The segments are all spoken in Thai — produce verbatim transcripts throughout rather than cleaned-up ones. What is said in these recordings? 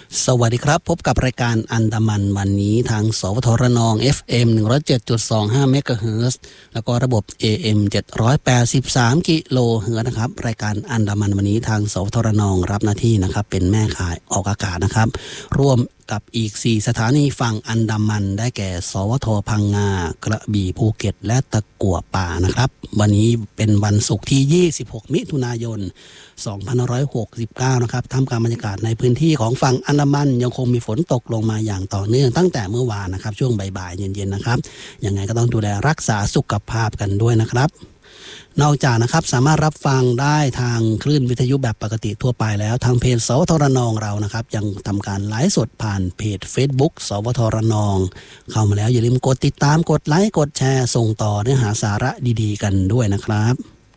สวัสดีครับพบกับรายการอันดามันวันนี้ทางสวทรนอง เอฟ เอ็ม หนึ่งร้อยเจ็ดจุดสองห้า เมกะเฮิรตซ์ แล้วก็ระบบ เอ เอ็ม เจ็ดร้อยแปดสิบสาม กิโลเฮิรตซ์นะครับรายการอันดามันวันนี้ทางสวทรนองรับหน้าที่นะครับเป็นแม่ข่ายออกอากาศนะครับร่วมกับอีกสี่สถานีฝั่งอันดามันได้แก่สวทพังงากระบี่ภูเก็ตและตะกั่วป่านะครับวันนี้เป็นวันศุกร์ที่ยี่สิบหกมิถุนายนสองพันห้าร้อยหกสิบเก้านะครับท่ามกลางบรรยากาศในพื้นที่ของฝั่งอันดามันยังคงมีฝนตกลงมาอย่างต่อเนื่องตั้งแต่เมื่อวานนะครับช่วงบ่ายๆเย็นๆนะครับยังไงก็ต้องดูแลรักษาสุขภาพกันด้วยนะครับนอกจากนะครับสามารถรับฟังได้ทางคลื่นวิทยุแบบปกติทั่วไปแล้วทางเพจสวทรนองเรานะครับยังทำการไลฟ์สดผ่านเพจ Facebook สวทรนองเข้ามาแล้วอย่าลืมกดติดตามกดไลค์กดแชร์ส่งต่อเนื้อหาสาระดีๆกันด้วยนะครับ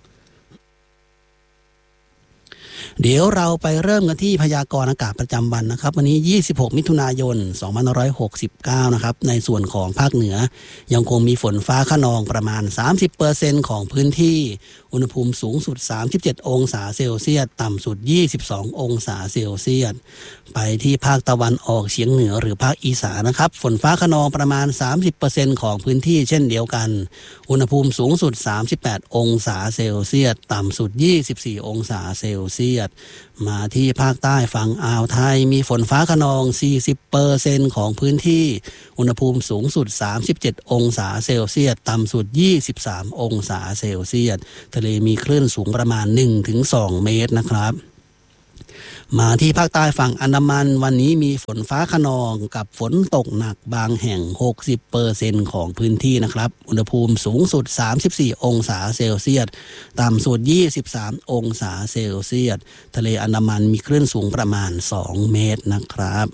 เดี๋ยวเราไปเริ่มกันที่พยากรณ์อากาศประจำวันนะครับวันนี้ยี่สิบหกมิถุนายนสองพันห้าร้อยหกสิบเก้านะครับในส่วนของภาคเหนือยังคงมีฝนฟ้าคะนองประมาณ สามสิบเปอร์เซ็นต์ ของพื้นที่อุณหภูมิสูงสุดสามสิบเจ็ดองศาเซลเซียสต่ำสุดยี่สิบสององศาเซลเซียสไปที่ภาคตะวันออกเฉียงเหนือหรือภาคอีสานนะครับฝนฟ้าคะนองประมาณ สามสิบเปอร์เซ็นต์ ของพื้นที่เช่นเดียวกันอุณหภูมิสูงสุดสามสิบแปดองศาเซลเซียสต่ำสุดยี่สิบสี่องศาเซลเซียสมาที่ภาคใต้ฝั่งอ่าวไทยมีฝนฟ้าคะนอง สี่สิบเปอร์เซ็นต์ ของพื้นที่อุณหภูมิสูงสุดสามสิบเจ็ดองศาเซลเซียสต่ำสุดยี่สิบสามองศาเซลเซียสทะเลมีคลื่นสูงประมาณ หนึ่งถึงสอง เมตรนะครับมาที่ภาคใต้ฝั่งอันดามันวันนี้มีฝนฟ้าคะนองกับฝนตกหนักบางแห่ง หกสิบเปอร์เซ็นต์ ของพื้นที่นะครับอุณหภูมิสูงสุดสามสิบสี่องศาเซลเซียสต่ำสุดยี่สิบสามองศาเซลเซียสทะเลอันดามันมีคลื่นสูงประมาณสองเมตรนะครับ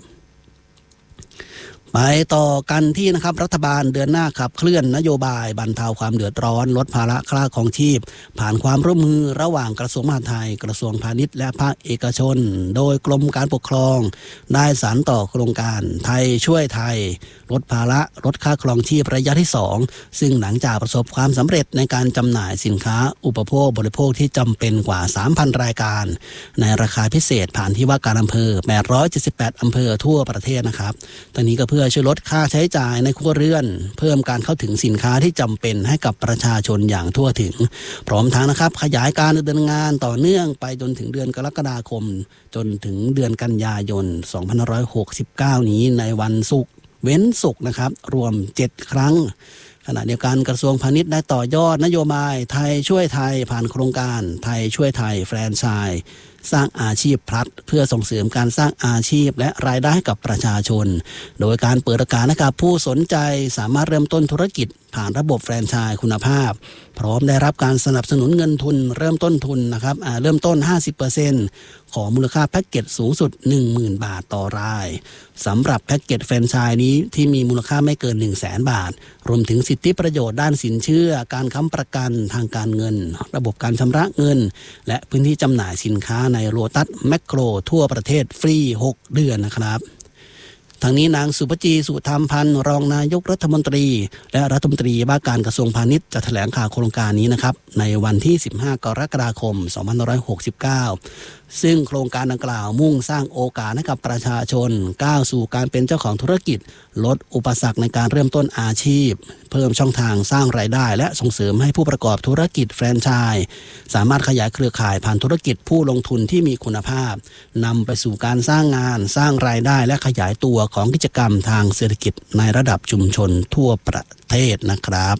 ไปต่อกันที่นะครับรัฐบาลเดือนหน้าขับเคลื่อนนโยบายบรรเทาความเดือดร้อนลดภาระค่าครองชีพผ่านความร่วมมือระหว่างกระทรวงมหาดไทยกระทรวงพาณิชย์และภาคเอกชนโดยกรมการปกครองได้สานต่อโครงการไทยช่วยไทยลดภาระลดค่าครองชีพระยะที่สองซึ่งหลังจากประสบความสำเร็จในการจำหน่ายสินค้าอุปโภคบริโภคที่จำเป็นกว่า สามพัน รายการในราคาพิเศษผ่านที่ว่าการอำเภอแปดร้อยเจ็ดสิบแปดอำเภอทั่วประเทศนะครับตอนนี้ก็เพื่อช่วยลดค่าใช้จ่ายในครัวเรือนเพิ่มการเข้าถึงสินค้าที่จำเป็นให้กับประชาชนอย่างทั่วถึงพร้อมทั้งนะครับขยายการดำเนินงานต่อเนื่องไปจนถึงเดือนกรกฎาคมจนถึงเดือนกันยายนสองพันห้าร้อยหกสิบเก้านี้ในวันศุกร์เว้นศุกร์นะครับรวมเจ็ดครั้งขณะเดียวกันกระทรวงพาณิชย์ได้ต่อยอดนโยบายไทยช่วยไทยผ่านโครงการไทยช่วยไทยแฟรนไชส์สร้างอาชีพพลัดเพื่อส่งเสริมการสร้างอาชีพและรายได้ให้กับประชาชนโดยการเปิดโอกาสให้กับผู้สนใจสามารถเริ่มต้นธุรกิจผ่านระบบแฟรนไชส์คุณภาพพร้อมได้รับการสนับสนุนเงินทุนเริ่มต้นทุนนะครับเริ่มต้น ห้าสิบเปอร์เซ็นต์ ของมูลค่าแพ็กเกจสูงสุด หนึ่งหมื่น บาทต่อรายสำหรับแพ็กเกจแฟรนไชส์นี้ที่มีมูลค่าไม่เกิน หนึ่งแสน บาทรวมถึงสิทธิประโยชน์ด้านสินเชื่อการค้ำประกันทางการเงินระบบการชำระเงินและพื้นที่จำหน่ายสินค้าในโลตัสแมคโครทั่วประเทศฟรีหกเดือนนะครับทางนี้นางสุภจีสุธรรมพันธ์รองนายกรัฐมนตรีและรัฐมนตรีว่าการกระทรวงพาณิชย์จะแถลงข่าวโครงการนี้นะครับในวันที่สิบห้ากรกฎาคมสองพันห้าร้อยหกสิบเก้าซึ่งโครงการดังกล่าวมุ่งสร้างโอกาสให้กับประชาชนก้าวสู่การเป็นเจ้าของธุรกิจลดอุปสรรคในการเริ่มต้นอาชีพเพิ่มช่องทางสร้างรายได้และส่งเสริมให้ผู้ประกอบธุรกิจแฟรนไชส์สามารถขยายเครือข่ายผ่านธุรกิจผู้ลงทุนที่มีคุณภาพนำไปสู่การสร้างงานสร้างรายได้และขยายตัวของกิจกรรมทางเศรษฐกิจในระดับชุมชนทั่วประเทศนะครับ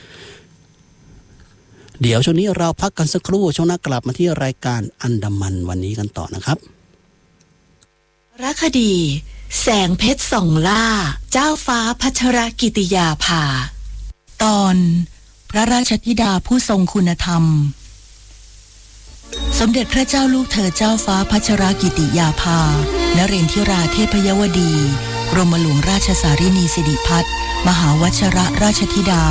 เดี๋ยวช่วงนี้เราพักกันสักครู่ช่วงหน้ากลับมาที่รายการอันดามันวันนี้กันต่อนะครับวรรณคดีแสงเพชรส่องล่าเจ้าฟ้าพัชรกิติยาภาตอนพระราชธิดาผู้ทรงคุณธรรมสมเด็จพระเจ้าลูกเธอเจ้าฟ้าพัชรกิติยาภานเรนทิราเทพยวดีกรมหลวงราชสารินีสิริพัฒน์มหาวชรราชธิดา